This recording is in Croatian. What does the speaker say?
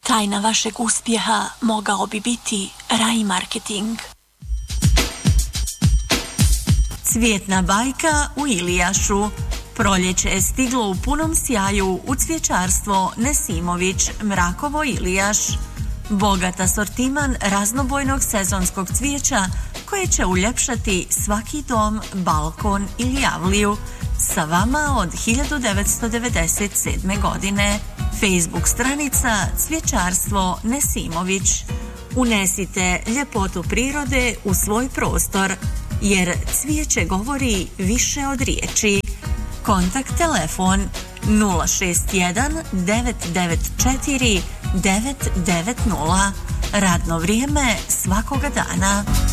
Tajna vašeg uspjeha mogao bi biti Rai Marketing. Cvjetna bajka u Ilijašu. Proljeće je stiglo u punom sjaju u cvjećarstvo Nesimović, Mrakovo, Ilijaš. Bogat asortiman raznobojnog sezonskog cvijeća koje će uljepšati svaki dom, balkon ili javliju. Sa vama od 1997. godine. Facebook stranica Cvjećarstvo Nesimović. Unesite ljepotu prirode u svoj prostor, jer cvijeće govori više od riječi. Kontakt telefon 061 994 990. Radno vrijeme svakoga dana.